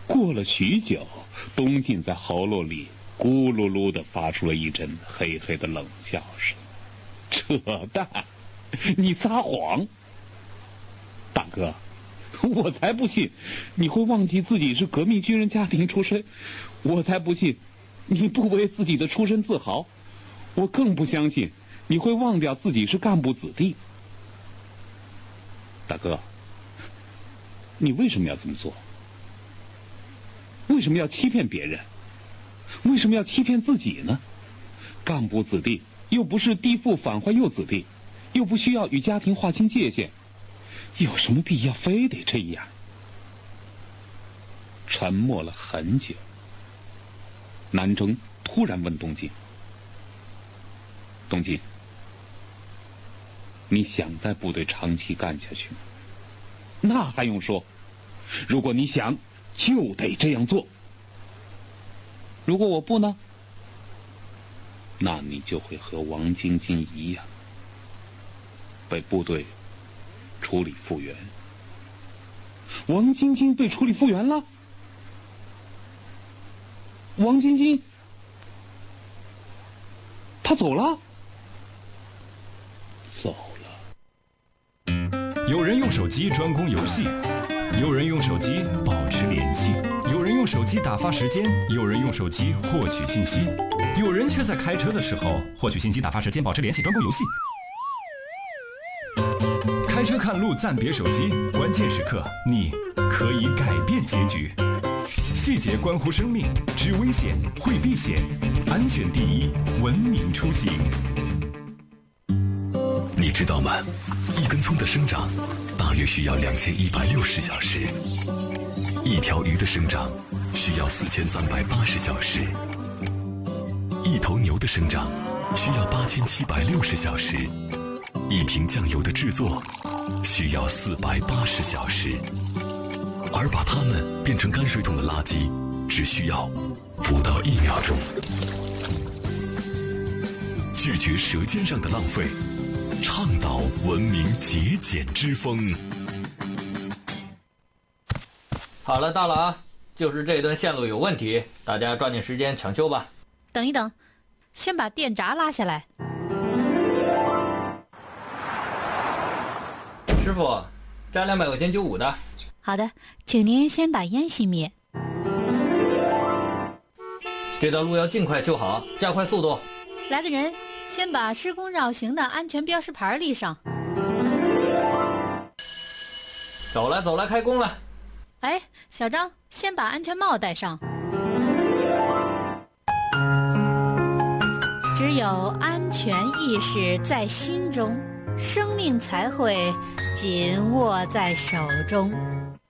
过了许久，东晋在喉咙里咕噜噜地发出了一阵黑黑的冷笑声。扯淡，你撒谎！大哥，我才不信你会忘记自己是革命军人家庭出身，我才不信你不为自己的出身自豪，我更不相信你会忘掉自己是干部子弟。大哥，你为什么要这么做？为什么要欺骗别人？为什么要欺骗自己呢？干部子弟又不是低父反坏幼子弟，又不需要与家庭划清界限，有什么必要非得这样？沉默了很久，南征突然问东晋：“东晋，你想在部队长期干下去吗？”“那还用说，如果你想，就得这样做。如果我不呢？那你就会和王晶晶一样，被部队处理复员。”“王晶晶被处理复员了？王晶晶他走了？”“走了。” 有人用手机专攻游戏，有人用手机保持联系，有人用手机打发时间，有人用手机获取信息，有人却在开车的时候获取信息、打发时间、保持联系、专攻游戏。开车看路暂别手机，关键时刻你可以改变结局。细节关乎生命，知危险会避险，安全第一，文明出行。 你知道吗？一根葱的生长大约需要2160小时，一条鱼的生长需要4380小时，一头牛的生长需要8760小时，一瓶酱油的制作需要480小时，而把它们变成泔水桶的垃圾只需要不到1秒钟。拒绝舌尖上的浪费，倡导文明节俭之风。 好了，到了啊！就是这段线路有问题，大家抓紧时间抢修吧。 等一等，先把电闸拉下来。 师傅，加200块钱95的。 好的，请您先把烟熄灭。 这条路要尽快修好，加快速度。 来个人，先把施工绕行的安全标识牌立上。 走了走了，开工了。 哎，小张，先把安全帽戴上。只有安全意识在心中，生命才会紧握在手中。